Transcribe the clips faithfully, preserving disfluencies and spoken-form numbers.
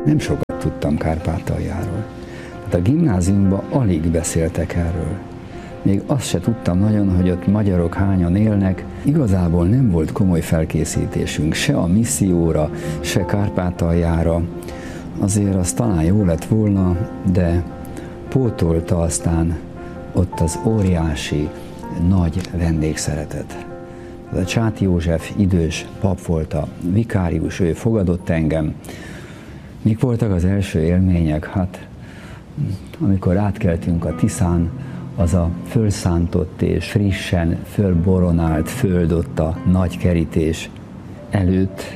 Nem sokat tudtam Kárpátaljáról. Hát a gimnáziumban alig beszéltek erről. Még azt se tudtam nagyon, hogy ott magyarok hányan élnek. Igazából nem volt komoly felkészítésünk se a misszióra, se Kárpátaljára. Azért az talán jó lett volna, de pótolta aztán ott az óriási, nagy vendégszeretet. A Csáti József idős pap volt a vikárius, ő fogadott engem. Mik voltak az első élmények? Hát, amikor átkeltünk a Tiszán, az a fölszántott és frissen fölboronált föld ott a nagy kerítés előtt.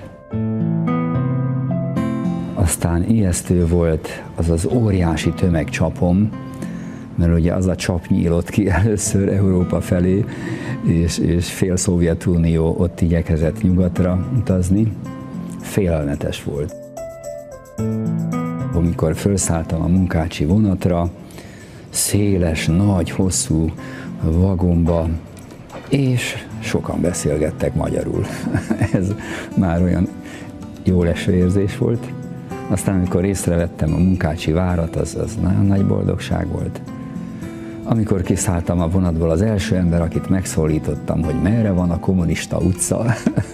Aztán ijesztő volt az az óriási tömegcsapom, mert ugye az a csap nyílott ki először Európa felé, és, és fél Szovjetunió ott igyekezett nyugatra utazni. Félelmetes volt. Amikor felszálltam a munkácsi vonatra, széles, nagy, hosszú vagonba, és sokan beszélgettek magyarul. Ez már olyan jó leső érzés volt. Aztán, amikor észrevettem a munkácsi várat, az, az nagyon nagy boldogság volt. Amikor kiszálltam a vonatból, az első ember, akit megszólítottam, hogy merre van a Kommunista utca,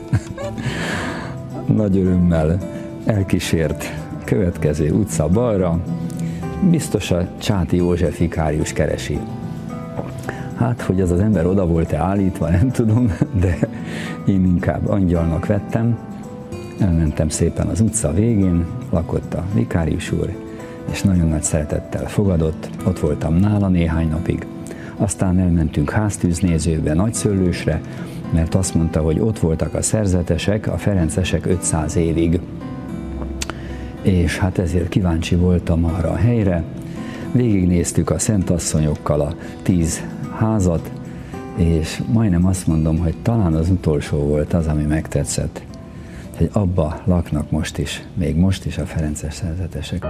nagy örömmel elkísért a következő utca balra, biztos a Csáti József vikárius keresi. Hát, hogy az az ember oda volt-e állítva, nem tudom, de én inkább angyalnak vettem. Elmentem szépen az utca végén, lakott a vikárius úr, és nagyon nagy szeretettel fogadott, ott voltam nála néhány napig. Aztán elmentünk háztűznézőbe Nagyszőlősre, mert azt mondta, hogy ott voltak a szerzetesek, a ferencesek ötszáz évig. És hát ezért kíváncsi voltam arra a helyre. Végignéztük a szentasszonyokkal a tíz házat, és majdnem azt mondom, hogy talán az utolsó volt az, ami megtetszett, hogy abba laknak most is, még most is a ferences szerzetesek.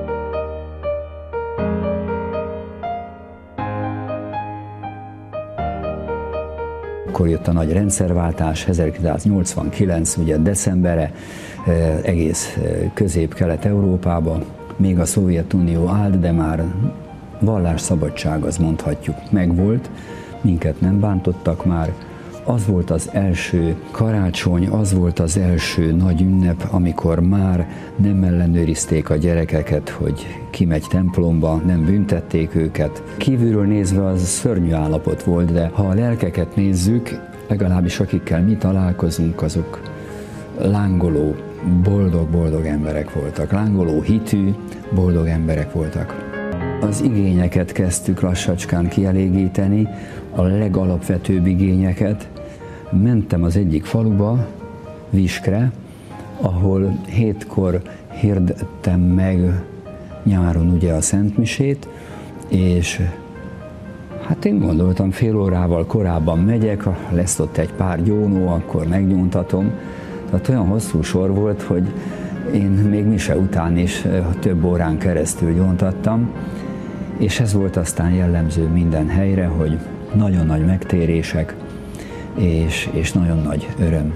Akkor jött a nagy rendszerváltás, ezerkilencszáznyolcvankilenc, ugye decemberre, egész Közép-Kelet-Európába, még a Szovjetunió állt, de már vallásszabadság, az mondhatjuk, megvolt, minket nem bántottak már. Az volt az első karácsony, az volt az első nagy ünnep, amikor már nem ellenőrizték a gyerekeket, hogy ki megy templomba, nem büntették őket. Kívülről nézve az szörnyű állapot volt, de ha a lelkeket nézzük, legalábbis akikkel mi találkozunk, azok lángoló, boldog-boldog emberek voltak. Lángoló hitű, boldog emberek voltak. Az igényeket kezdtük lassacskán kielégíteni, a legalapvetőbb igényeket. Mentem az egyik faluba, Viskre, ahol hétkor hirdettem meg nyáron ugye a szentmisét, és hát én gondoltam, fél órával korábban megyek, lesz ott egy pár gyónó, akkor megnyújtatom. Tehát olyan hosszú sor volt, hogy én még mise után is több órán keresztül gyóntattam, és ez volt aztán jellemző minden helyre, hogy nagyon nagy megtérések, és, és nagyon nagy öröm.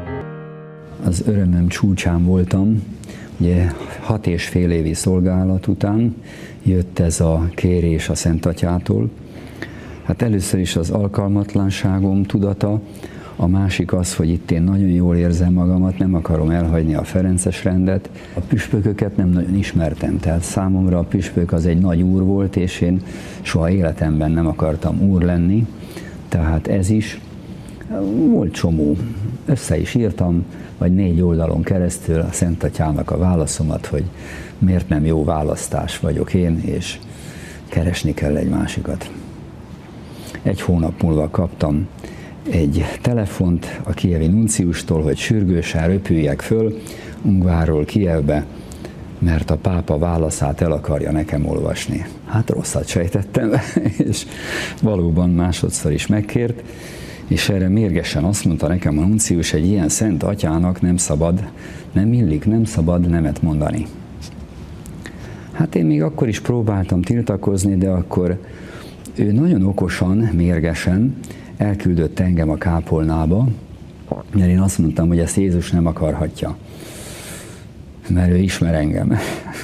Az örömöm csúcsán voltam, ugye hat és fél évi szolgálat után jött ez a kérés a Szent Atyától. Hát először is az alkalmatlanságom tudata, a másik az, hogy itt én nagyon jól érzem magamat, nem akarom elhagyni a ferences rendet. A püspököket nem nagyon ismertem, tehát számomra a püspök az egy nagy úr volt, és én soha életemben nem akartam úr lenni, tehát ez is. Volt csomó, össze is írtam, vagy négy oldalon keresztül a Szent Atyának a válaszomat, hogy miért nem jó választás vagyok én, és keresni kell egy másikat. Egy hónap múlva kaptam egy telefont a kijevi nunciustól, hogy sürgősen röpüljek föl Ungvárról Kijevbe, mert a pápa válaszát el akarja nekem olvasni. Hát rosszat sejtettem, és valóban másodszor is megkért, és erre mérgesen azt mondta nekem a nuncius, egy ilyen szent atyának nem szabad, nem illik, nem szabad nemet mondani. Hát én még akkor is próbáltam tiltakozni, de akkor ő nagyon okosan, mérgesen elküldött engem a kápolnába, mert én azt mondtam, hogy ezt Jézus nem akarhatja. mert ő ismer engem.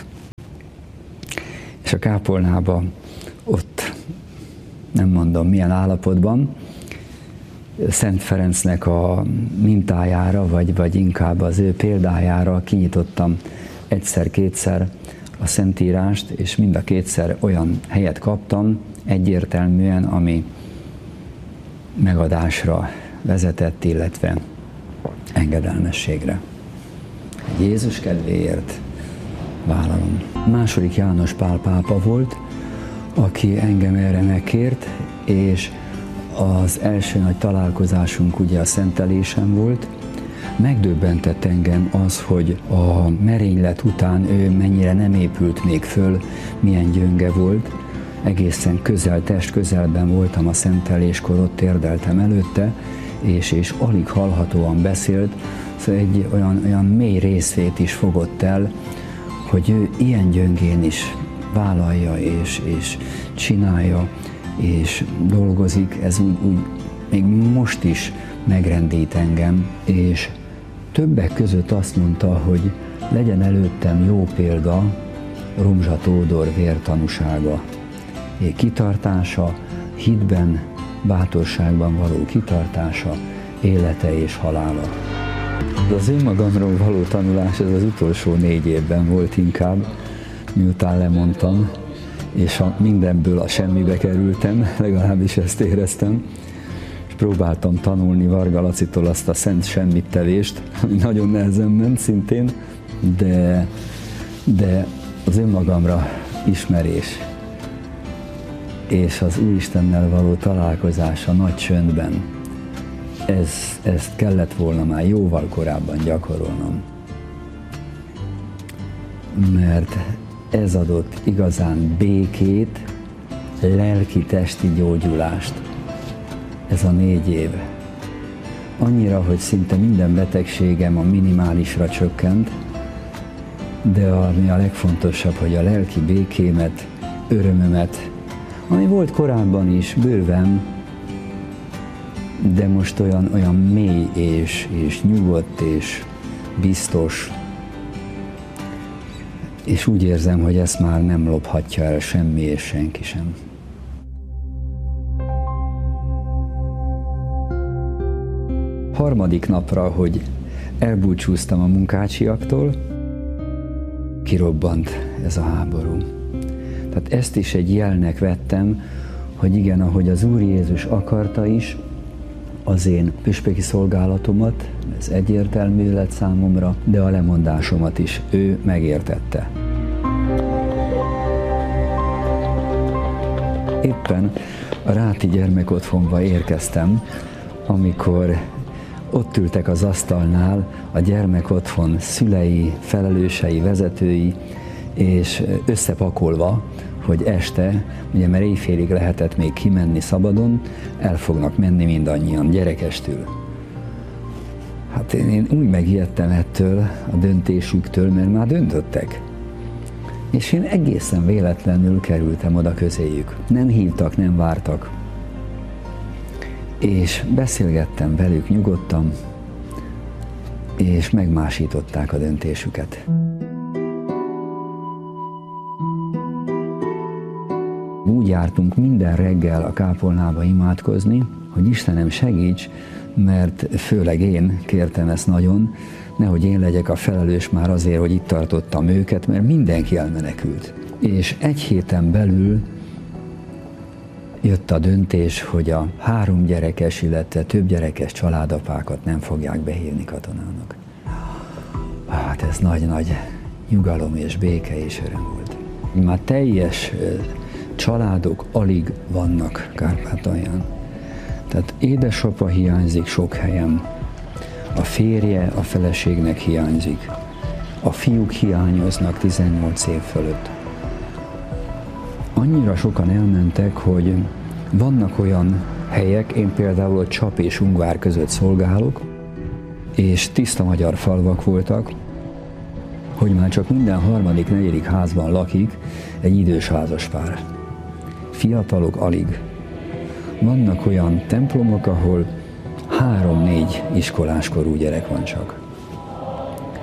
És a kápolnában ott, nem mondom milyen állapotban, Szent Ferencnek a mintájára, vagy, vagy inkább az ő példájára kinyitottam egyszer-kétszer a Szentírást, és mind a kétszer olyan helyet kaptam egyértelműen, ami megadásra vezetett, illetve engedelmességre. Jézus kedvéért vállalom. Második János Pál pápa volt, aki engem erre megkért, és az első nagy találkozásunk ugye a szentelésen volt. Megdöbbentett engem az, hogy a merénylet után ő mennyire nem épült még föl, milyen gyönge volt. Egészen közel, test közelben voltam a szenteléskor, ott térdeltem előtte, és, és alig hallhatóan beszélt, szóval egy olyan, olyan mély részvét is fogott el, hogy ő ilyen gyöngén is vállalja, és, és csinálja, és dolgozik, ez úgy, úgy még most is megrendít engem, és többek között azt mondta, hogy legyen előttem jó példa Rumzsa Tódor vértanúsága, kitartása, hitben, bátorságban való kitartása, élete és halála. Az önmagamról való tanulás ez az utolsó négy évben volt inkább, miután lemondtam, és a mindenből a semmibe kerültem, legalábbis ezt éreztem, és próbáltam tanulni Varga Lacitól azt a szent semmit tevést, ami nagyon nehezen ment szintén, de, de az önmagamra ismerés, és az Úristennel való találkozás a nagy csöndben, ez, ezt kellett volna már jóval korábban gyakorolnom. Mert ez adott igazán békét, lelki-testi gyógyulást, ez a négy év. Annyira, hogy szinte minden betegségem a minimálisra csökkent, de ami a legfontosabb, hogy a lelki békémet, örömömet, ami volt korábban is bőven, de most olyan, olyan mély és, és nyugodt és biztos, és úgy érzem, hogy ezt már nem lophatja el semmi és senki sem. Harmadik napra, hogy elbúcsúztam a munkácsiaktól, kirobbant ez a háború. Tehát ezt is egy jelnek vettem, hogy igen, ahogy az Úr Jézus akarta is, az én püspöki szolgálatomat, ez egyértelmű lett számomra, de a lemondásomat is ő megértette. Éppen a Ráti gyermekotthonba érkeztem, amikor ott ültek az asztalnál a gyermekotthon szülei, felelősei, vezetői, és összepakolva, hogy este, ugye mert éjfélig lehetett még kimenni szabadon, el fognak menni mindannyian gyerekestül. Hát én, én úgy megijedtem ettől a döntésüktől, mert már döntöttek. És én egészen véletlenül kerültem oda közéjük. Nem hívtak, nem vártak. És beszélgettem velük nyugodtan, és megmásították a döntésüket. Úgy jártunk minden reggel a kápolnába imádkozni, hogy Istenem segíts, mert főleg én kértem ezt nagyon, nehogy én legyek a felelős már azért, hogy itt tartottam őket, mert mindenki elmenekült. És egy héten belül jött a döntés, hogy a három gyerekes, illetve több gyerekes családapákat nem fogják behívni katonának. Hát ez nagy-nagy nyugalom és béke és öröm volt. Már teljes családok alig vannak Kárpátalján. Tehát édesapa hiányzik sok helyen, a férje a feleségnek hiányzik, a fiúk hiányoznak tizennyolc év fölött. Annyira sokan elmentek, hogy vannak olyan helyek, én például a Csap és Ungvár között szolgálok, és tiszta magyar falvak voltak, hogy már csak minden harmadik, negyedik házban lakik egy idős házaspár. Fiatalok alig. Vannak olyan templomok, ahol három-négy iskoláskorú gyerek van csak.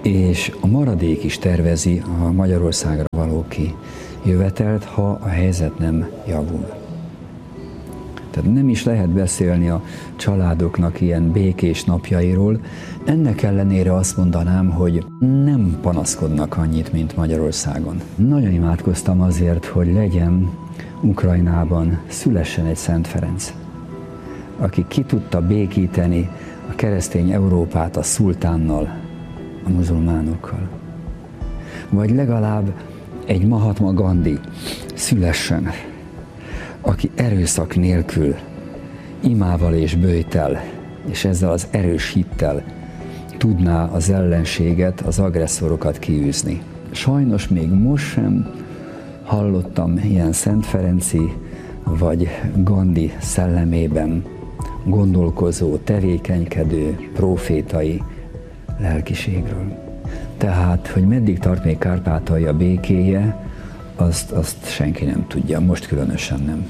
és a maradék is tervezi a Magyarországra való kijövetelt, ha a helyzet nem javul. Tehát nem is lehet beszélni a családoknak ilyen békés napjairól. Ennek ellenére azt mondanám, hogy nem panaszkodnak annyit, mint Magyarországon. Nagyon imádkoztam azért, hogy legyen Ukrajnában, szülessen egy Szent Ferenc, aki ki tudta békíteni a keresztény Európát a szultánnal, a muzulmánokkal. Vagy legalább egy Mahatma Gandhi szülessen, aki erőszak nélkül, imával és böjtel, és ezzel az erős hittel tudná az ellenséget, az agresszorokat kiűzni. Sajnos még most sem hallottam ilyen Szent Ferenci vagy Gandhi szellemében gondolkozó, tevékenykedő, profétai lelkiségről. Tehát, hogy meddig tart még Kárpátalja békéje, azt, azt senki nem tudja, most különösen nem.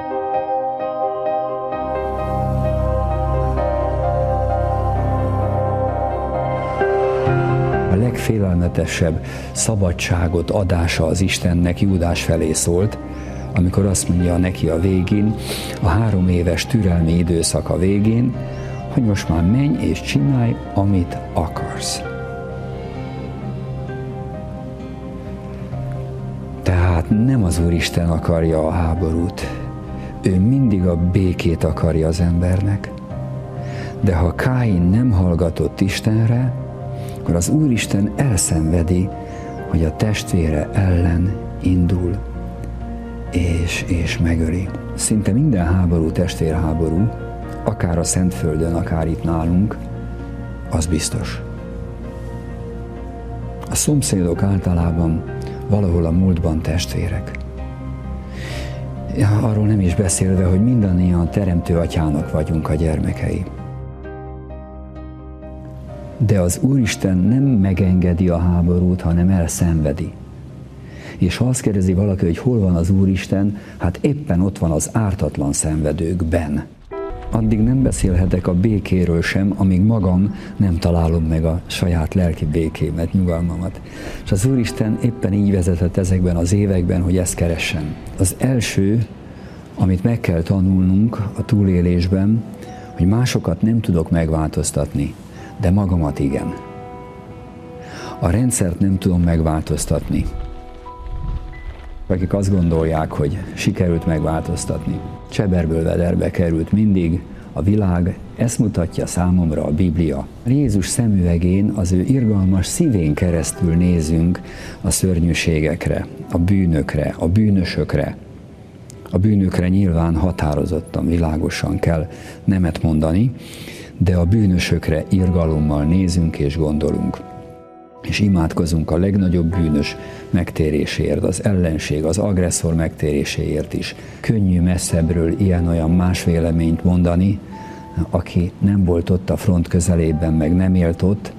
A legfélelmetesebb szabadságot adása az Istennek Júdás felé szólt, amikor azt mondja neki a végén, a három éves türelmi időszaka végén, hogy most már menj és csinálj, amit akarsz. Tehát nem az Úristen akarja a háborút, ő mindig a békét akarja az embernek. De ha Káin nem hallgatott Istenre, akkor az Úristen elszenvedi, hogy a testvére ellen indul, és, és megöli. Szinte minden háború testvérháború, akár a Szentföldön, akár itt nálunk, az biztos. A szomszédok általában valahol a múltban testvérek. Ja, arról nem is beszélve, hogy mindannyian Teremtő Atyának vagyunk a gyermekei. De az Úristen nem megengedi a háborút, hanem elszenvedi. És ha azt kérdezi valaki, hogy hol van az Úristen, hát éppen ott van az ártatlan szenvedőkben. Addig nem beszélhetek a békéről sem, amíg magam nem találom meg a saját lelki békémet, nyugalmamat. És az Úristen éppen így vezetett ezekben az években, hogy ezt keressem. Az első, amit meg kell tanulnunk a túlélésben, hogy másokat nem tudok megváltoztatni, de magamat igen. A rendszert nem tudom megváltoztatni. Akik azt gondolják, hogy sikerült megváltoztatni. Cseberből vederbe került mindig a világ, ezt mutatja számomra a Biblia. Jézus szemüvegén, az ő irgalmas szívén keresztül nézünk a szörnyűségekre, a bűnökre, a bűnösökre. A bűnökre nyilván határozottan, világosan kell nemet mondani, de a bűnösökre irgalommal nézünk és gondolunk. És imádkozunk a legnagyobb bűnös megtéréséért, az ellenség, az agresszor megtéréséért is. Könnyű messzebbről ilyen-olyan más véleményt mondani, aki nem volt ott a front közelében, meg nem élt ott.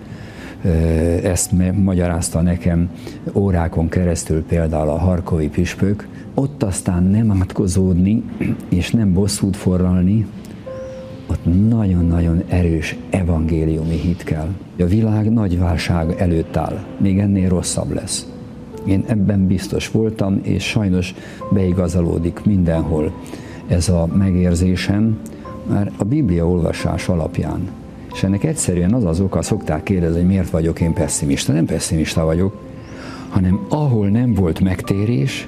Ezt magyarázta nekem órákon keresztül például a harkovi püspök. Ott aztán nem átkozódni, és nem bosszút forralni, ott nagyon-nagyon erős evangéliumi hit kell. A világ nagy válság előtt áll, még ennél rosszabb lesz. Én ebben biztos voltam, és sajnos beigazolódik mindenhol ez a megérzésem, már a Biblia olvasás alapján. És ennek egyszerűen az az oka, szokták kérdezni, hogy miért vagyok én pesszimista. Nem pesszimista vagyok, hanem ahol nem volt megtérés,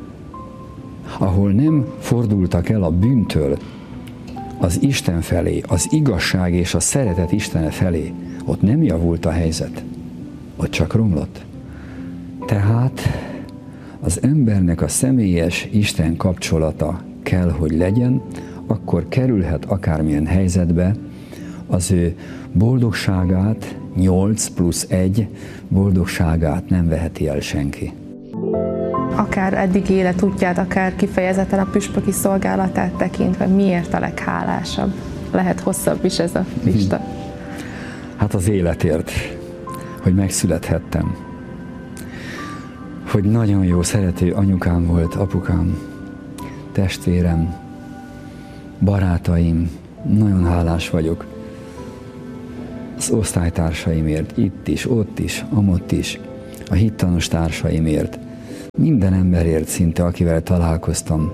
ahol nem fordultak el a bűntől az Isten felé, az igazság és a szeretet Istene felé, ott nem javult a helyzet, ott csak romlott. Tehát az embernek a személyes Isten kapcsolata kell, hogy legyen, akkor kerülhet akármilyen helyzetbe, az ő boldogságát, nyolc plusz egy boldogságát nem veheti el senki. Akár eddig életútját, akár kifejezetten a püspöki szolgálatát tekintve, miért a leghálásabb? Lehet hosszabb is ez a lista. Hát az életért, hogy megszülethettem. Hogy nagyon jó, szerető anyukám volt, apukám, testvérem, barátaim, nagyon hálás vagyok. az osztálytársaimért, itt is, ott is, amott is, a hittanos társaimért, minden emberért szinte, akivel találkoztam,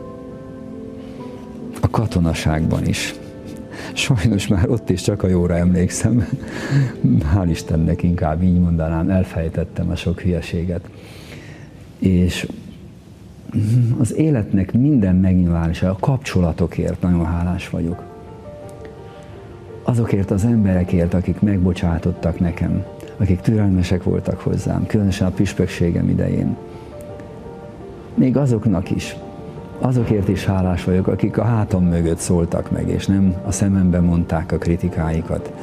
a katonaságban is. Sajnos már ott is csak a jóra emlékszem. Hál' Istennek, inkább így mondanám, elfejtettem a sok hülyeséget. És az életnek minden megnyilvánulása, a kapcsolatokért nagyon hálás vagyok. Azokért az emberekért, akik megbocsátottak nekem, akik türelmesek voltak hozzám, különösen a püspökségem idején. Még azoknak is, azokért is hálás vagyok, akik a hátam mögött szóltak meg, és nem a szemembe mondták a kritikáikat.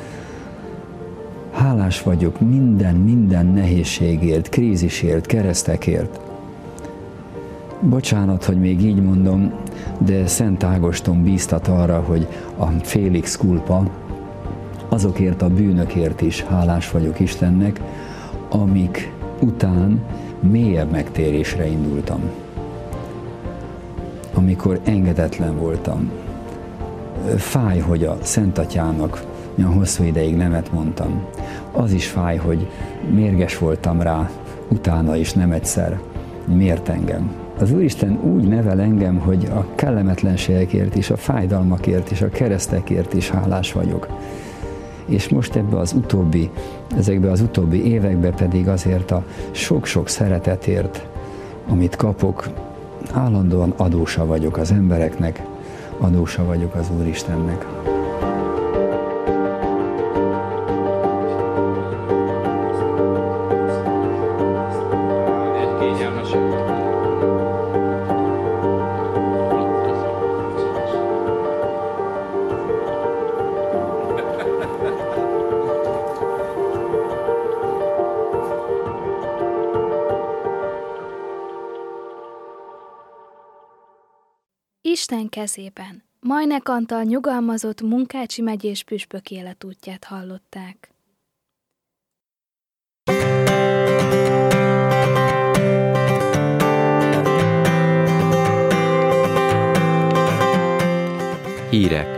Hálás vagyok minden, minden nehézségért, krízisért, keresztekért. Bocsánat, hogy még így mondom, de Szent Ágoston bíztat arra, hogy a Félix culpa, azokért a bűnökért is hálás vagyok Istennek, amik után mélyebb megtérésre indultam. Amikor engedetlen voltam. Fáj, hogy a Szent Atyának olyan hosszú ideig nemet mondtam. Az is fáj, hogy mérges voltam rá, utána is nem egyszer. Miért engem? Az Úristen úgy nevel engem, hogy a kellemetlenségekért is, a fájdalmakért is, a keresztekért is hálás vagyok. És most ebbe az utóbbi, ezekbe az utóbbi években pedig azért a sok-sok szeretetért, amit kapok, állandóan adósa vagyok az embereknek, adósa vagyok az Úristennek. Isten kezében. Majnek Antal nyugalmazott Munkácsi megyés püspök életútját hallották. Hírek.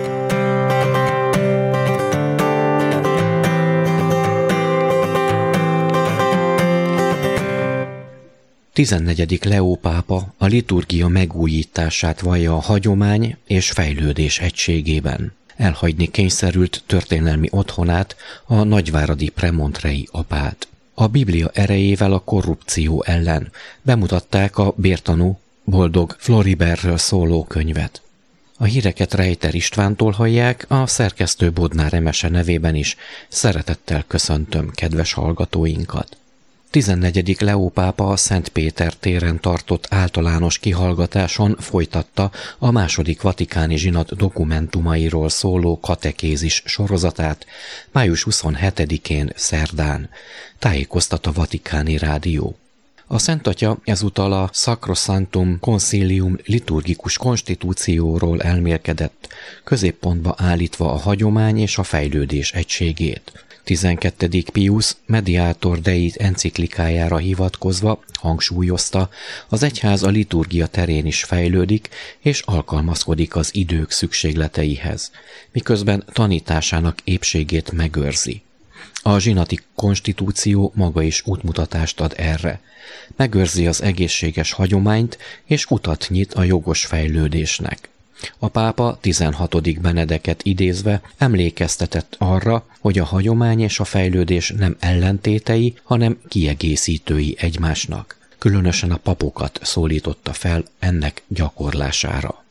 tizennegyedik Leó pápa a liturgia megújítását vallja a hagyomány és fejlődés egységében. Elhagyni kényszerült történelmi otthonát, a nagyváradi premontrei apát. A Biblia erejével a korrupció ellen bemutatták a bértanú Boldog Floribertről szóló könyvet. A híreket Rejter Istvántól hallják, a szerkesztő Bodnár Emese nevében is szeretettel köszöntöm kedves hallgatóinkat. tizennegyedik Leó pápa a Szent Péter téren tartott általános kihallgatáson folytatta a második vatikáni zsinat dokumentumairól szóló katekézis sorozatát május huszonhetedikén szerdán, tájékoztat a Vatikáni Rádió. A Szent Atya ezúttal a Sacrosanctum Concilium liturgikus konstitúcióról elmélkedett, középpontba állítva a hagyomány és a fejlődés egységét. tizenkettedik Pius Mediator Dei enciklikájára hivatkozva hangsúlyozta, az egyház a liturgia terén is fejlődik és alkalmazkodik az idők szükségleteihez, miközben tanításának épségét megőrzi. A zsinati konstitúció maga is útmutatást ad erre. Megőrzi az egészséges hagyományt és utat nyit a jogos fejlődésnek. A pápa tizenhatodik Benedeket idézve emlékeztetett arra, hogy a hagyomány és a fejlődés nem ellentétei, hanem kiegészítői egymásnak. Különösen a papokat szólította fel ennek gyakorlására.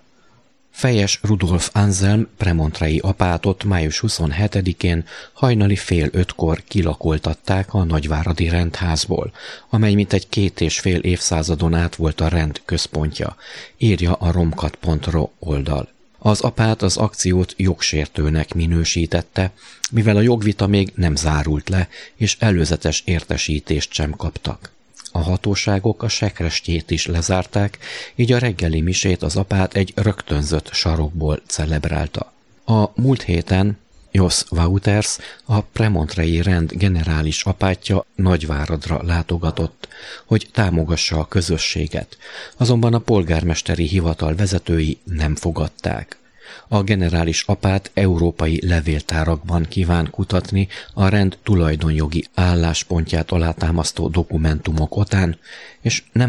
Fejes Rudolf Anselm premontrei apátot május huszonhetedikén hajnali fél ötkor kilakoltatták a nagyváradi rendházból, amely mintegy két és fél évszázadon át volt a rend központja, írja a romkat pont ro oldal. Az apát az akciót jogsértőnek minősítette, mivel a jogvita még nem zárult le, és előzetes értesítést sem kaptak. A hatóságok a sekrestjét is lezárták, így a reggeli misét az apát egy rögtönzött sarokból celebrálta. A múlt héten Jos Wouters, a premontrei rend generális apátja Nagyváradra látogatott, hogy támogassa a közösséget, azonban a polgármesteri hivatal vezetői nem fogadták. A generális apát európai levéltárakban kíván kutatni a rend tulajdonjogi álláspontját alátámasztó dokumentumok után, és nem